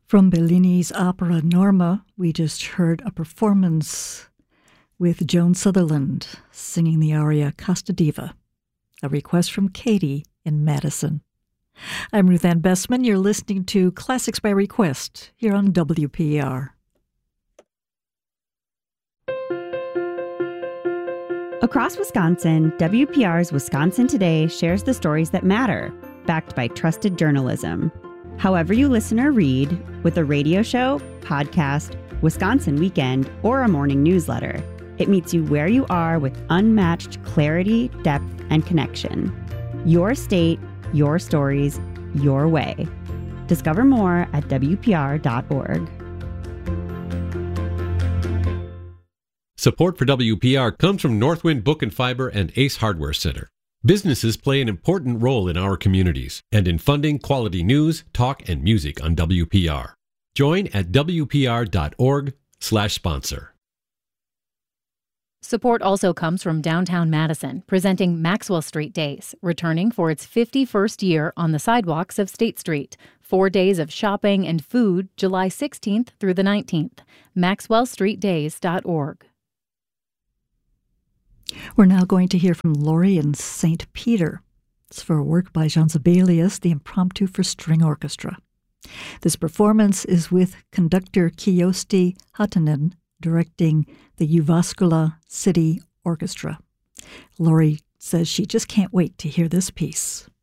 From Bellini's opera Norma, we just heard a performance with Joan Sutherland singing the aria Costa Diva, a request from Katie in Madison. I'm Ruth Ann Bessman. You're listening to Classics by Request here on WPR. Across Wisconsin, WPR's Wisconsin Today shares the stories that matter, backed by trusted journalism. However you listen or read, with a radio show, podcast, Wisconsin Weekend, or a morning newsletter, it meets you where you are with unmatched clarity, depth, and connection. Your state, your stories, your way. Discover more at WPR.org. Support for WPR comes from Northwind Book and Fiber and Ace Hardware Center. Businesses play an important role in our communities and in funding quality news, talk, and music on WPR. Join at WPR.org/sponsor. Support also comes from Downtown Madison, presenting Maxwell Street Days, returning for its 51st year on the sidewalks of State Street. 4 days of shopping and food, July 16th through the 19th. MaxwellStreetDays.org. We're now going to hear from Laurie in St. Peter. It's for a work by Jean Sibelius, the Impromptu for String Orchestra. This performance is with conductor Kyösti Hatanen, directing the Jyväskylä City Orchestra. Laurie says she just can't wait to hear this piece.